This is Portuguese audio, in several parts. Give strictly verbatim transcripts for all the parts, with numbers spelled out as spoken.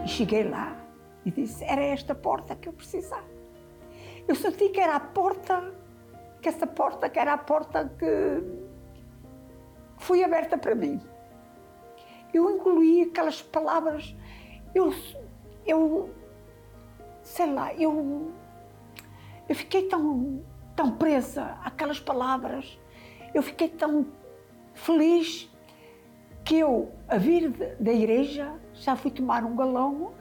cheguei lá e disse, era esta porta que eu precisava. Eu senti que era a porta, que essa porta, que era a porta que foi aberta para mim. Eu engoli aquelas palavras, eu, eu sei lá, eu, eu fiquei tão, tão presa àquelas palavras, eu fiquei tão feliz que eu, a vir da igreja, já fui tomar um galão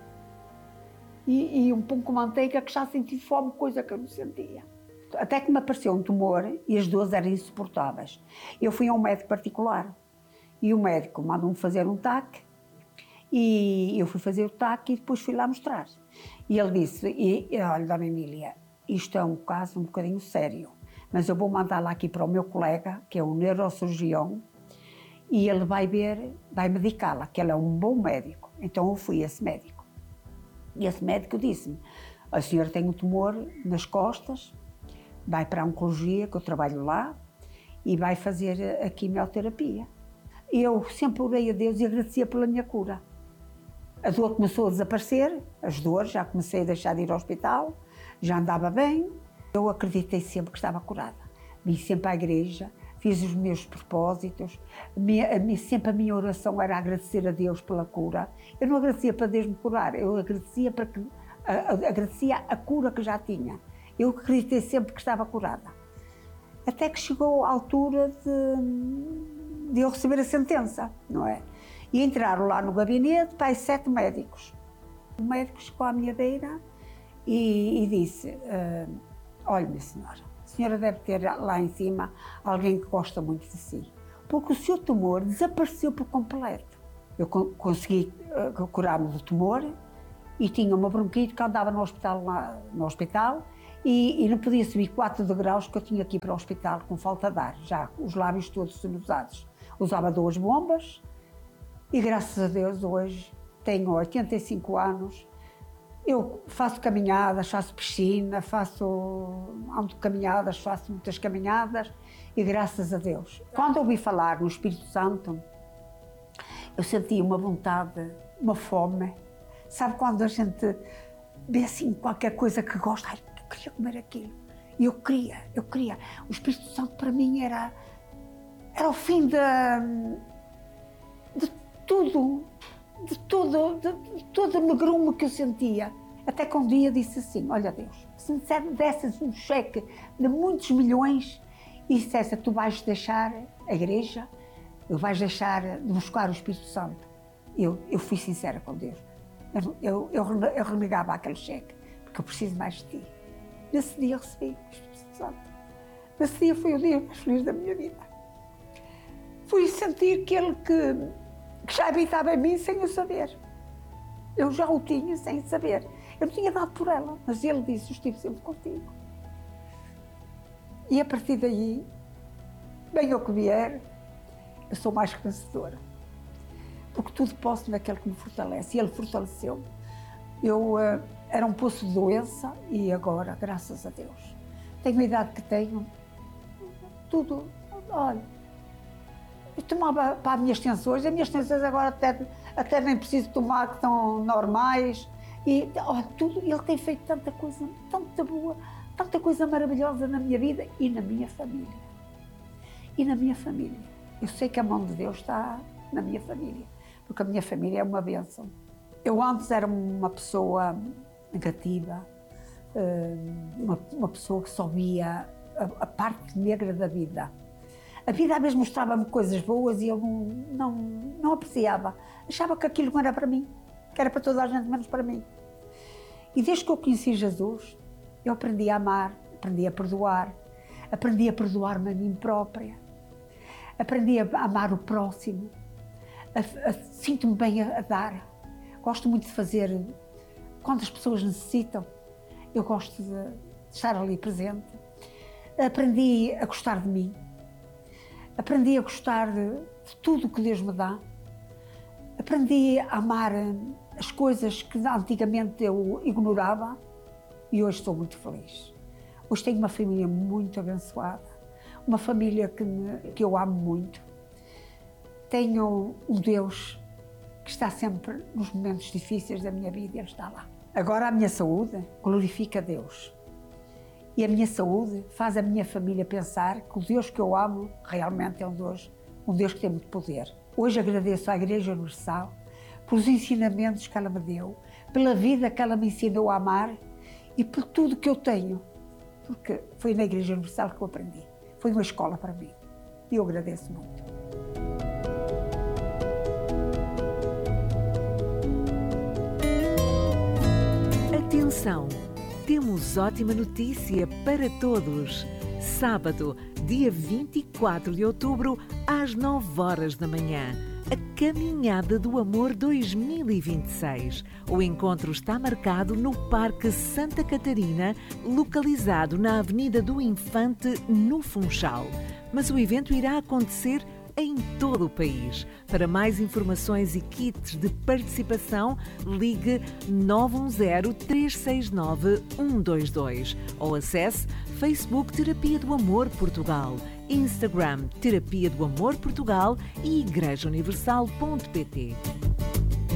e, e um pão com manteiga, que já senti fome, coisa que eu não sentia. Até que me apareceu um tumor e as dores eram insuportáveis. Eu fui a um médico particular e o médico mandou-me fazer um T A C e eu fui fazer o T A C e depois fui lá mostrar. E ele disse, e, olha, dona Emília, isto é um caso um bocadinho sério, mas eu vou mandar lá aqui para o meu colega, que é um neurocirurgião, e ele vai ver, vai medicá-la, que ele é um bom médico. Então eu fui a esse médico. E esse médico disse-me, a senhora tem um tumor nas costas, vai para a oncologia, que eu trabalho lá, e vai fazer a quimioterapia. Eu sempre orei a Deus e agradecia pela minha cura. A dor começou a desaparecer, as dores, já comecei a deixar de ir ao hospital, já andava bem. Eu acreditei sempre que estava curada. Vim sempre à igreja, fiz os meus propósitos, a minha, a minha, sempre a minha oração era agradecer a Deus pela cura. Eu não agradecia para Deus me curar, eu agradecia, para que, a, a, agradecia a cura que já tinha. Eu acreditei sempre que estava curada. Até que chegou a altura de, de eu receber a sentença, não é? E entraram lá no gabinete, para sete médicos. O médico chegou à minha beira e, e disse, uh, olha, minha senhora, a senhora deve ter lá em cima alguém que gosta muito de si, porque o seu tumor desapareceu por completo. Eu consegui uh, curar-me do tumor e tinha uma bronquite que andava no hospital, lá, no hospital e, e não podia subir quatro degraus que eu tinha aqui para o hospital com falta de ar, já os lábios todos sonosados. Usava duas bombas e graças a Deus hoje tenho oitenta e cinco anos. Eu faço caminhadas, faço piscina, faço ando caminhadas, faço muitas caminhadas e graças a Deus. Quando eu ouvi falar no Espírito Santo, eu senti uma vontade, uma fome. Sabe quando a gente vê assim qualquer coisa que gosta, ai, eu queria comer aquilo. E eu queria, eu queria. O Espírito Santo para mim era, era o fim de, de tudo. de todo, de, de todo o negrume que eu sentia. Até que um dia disse assim, olha Deus, se me desses um cheque de muitos milhões e dissesse, tu vais deixar a igreja, vais deixar de buscar o Espírito Santo. Eu, eu fui sincera com Deus. Eu, eu, eu, eu renegava aquele cheque, porque eu preciso mais de ti. Nesse dia recebi o Espírito Santo. Nesse dia foi o dia mais feliz da minha vida. Fui sentir aquele que que já habitava em mim sem eu saber. Eu já o tinha sem saber. Eu não tinha dado por ela, mas ele disse, eu estive sempre contigo. E a partir daí, bem o que vier, eu sou mais que vencedora. Porque tudo posso naquele que me fortalece. E ele fortaleceu-me. Eu uh, era um poço de doença e agora, graças a Deus, tenho a idade que tenho, tudo, olha, eu tomava para as minhas tensões, as minhas tensões agora até, até nem preciso tomar, que estão normais. E olha, tudo, ele tem feito tanta coisa, tanta boa, tanta coisa maravilhosa na minha vida e na minha família. E na minha família. Eu sei que a mão de Deus está na minha família, porque a minha família é uma bênção. Eu antes era uma pessoa negativa, uma, uma pessoa que só via a, a parte negra da vida. A vida às vezes mostrava-me coisas boas e eu não, não, não apreciava. Achava que aquilo não era para mim, que era para toda a gente, menos para mim. E desde que eu conheci Jesus, eu aprendi a amar, aprendi a perdoar, aprendi a perdoar-me a mim própria, aprendi a amar o próximo, a, a, sinto-me bem a, a dar. Gosto muito de fazer, quando as pessoas necessitam, eu gosto de, de estar ali presente. Aprendi a gostar de mim. Aprendi a gostar de, de tudo o que Deus me dá. Aprendi a amar as coisas que antigamente eu ignorava e hoje estou muito feliz. Hoje tenho uma família muito abençoada, uma família que, me, que eu amo muito. Tenho um Deus que está sempre nos momentos difíceis da minha vida, Ele está lá. Agora a minha saúde glorifica a Deus. E a minha saúde faz a minha família pensar que o Deus que eu amo realmente é um Deus, um Deus que tem muito poder. Hoje agradeço à Igreja Universal pelos ensinamentos que ela me deu, pela vida que ela me ensinou a amar e por tudo que eu tenho, porque foi na Igreja Universal que eu aprendi. Foi uma escola para mim e eu agradeço muito. Atenção! Temos ótima notícia para todos. Sábado, dia vinte e quatro de outubro, às nove horas da manhã. A Caminhada do Amor dois mil e vinte e seis. O encontro está marcado no Parque Santa Catarina, localizado na Avenida do Infante, no Funchal. Mas o evento irá acontecer em todo o país. Para mais informações e kits de participação, ligue nove um zero, três seis nove, um dois dois ou acesse Facebook Terapia do Amor Portugal, Instagram Terapia do Amor Portugal e igreja universal ponto pt.